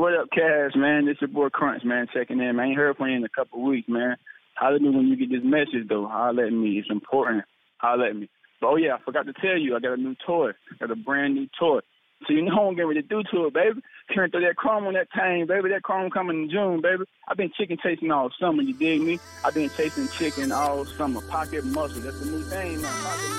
what up, Cass, man? This your boy Crunch, man, checking in, man. I ain't heard from you in a couple of weeks, man. Holler at me when you get this message, though. Holler at me. It's important. Holler at me. But, oh, yeah, I forgot to tell you, I got a new toy. I got a brand new toy. So you know what I'm getting ready to do to it, baby. Turn through that chrome on that thing, baby. That chrome coming in June, baby. I've been chicken chasing all summer, you dig me? I've been chasing chicken all summer. Pocket muscle, that's the new thing now. Pocket muscle.